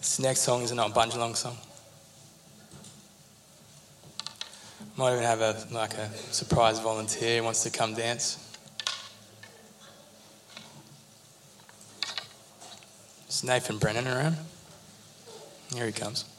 This next song is not a Bunjalong song. Might even have a surprise volunteer who wants to come dance. Is Nathan Brennan around? Here he comes.